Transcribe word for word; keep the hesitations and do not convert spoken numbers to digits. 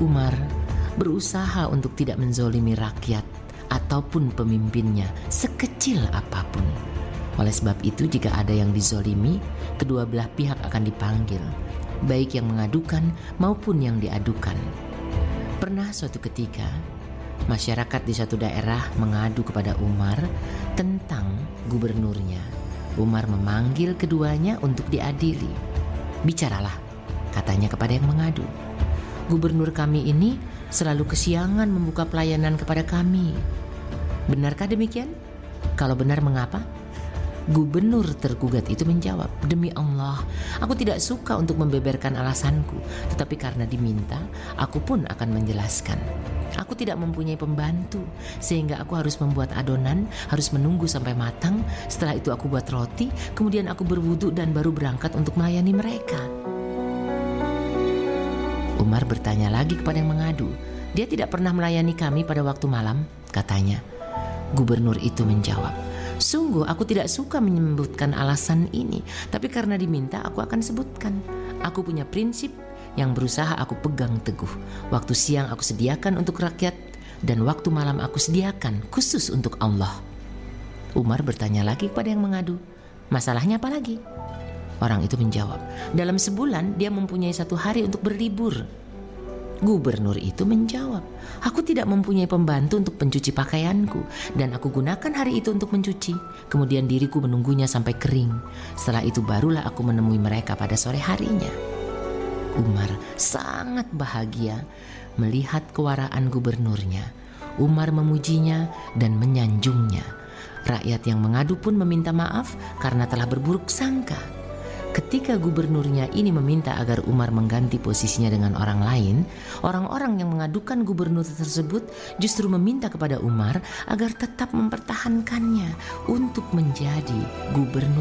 Umar berusaha untuk tidak menzolimi rakyat ataupun pemimpinnya sekecil apapun. Oleh sebab itu, jika ada yang dizolimi, kedua belah pihak akan dipanggil, baik yang mengadukan maupun yang diadukan. Pernah suatu ketika, masyarakat di suatu daerah mengadu kepada Umar tentang gubernurnya. Umar memanggil keduanya untuk diadili. "Bicaralah," katanya kepada yang mengadu. "Gubernur kami ini selalu kesiangan membuka pelayanan kepada kami. Benarkah demikian? Kalau benar, mengapa?" Gubernur tergugat itu menjawab, "Demi Allah, aku tidak suka untuk membeberkan alasanku, tetapi karena diminta, aku pun akan menjelaskan. Aku tidak mempunyai pembantu, sehingga aku harus membuat adonan, harus menunggu sampai matang. Setelah itu aku buat roti, kemudian aku berwudu dan baru berangkat untuk melayani mereka." Umar bertanya lagi kepada yang mengadu, "Dia tidak pernah melayani kami pada waktu malam?" katanya. Gubernur itu menjawab, "Sungguh aku tidak suka menyebutkan alasan ini, tapi karena diminta aku akan sebutkan. Aku punya prinsip yang berusaha aku pegang teguh. Waktu siang aku sediakan untuk rakyat, dan waktu malam aku sediakan khusus untuk Allah." Umar bertanya lagi kepada yang mengadu, "Masalahnya apa lagi?" Orang itu menjawab, "Dalam sebulan dia mempunyai satu hari untuk berlibur." Gubernur itu menjawab, "Aku tidak mempunyai pembantu untuk pencuci pakaianku, dan aku gunakan hari itu untuk mencuci. Kemudian diriku menunggunya sampai kering. Setelah itu barulah aku menemui mereka pada sore harinya." Umar sangat bahagia melihat kewaraan gubernurnya. Umar memujinya dan menyanjungnya. Rakyat yang mengadu pun meminta maaf karena telah berburuk sangka. Ketika gubernurnya ini meminta agar Umar mengganti posisinya dengan orang lain, orang-orang yang mengadukan gubernur tersebut justru meminta kepada Umar agar tetap mempertahankannya untuk menjadi gubernur.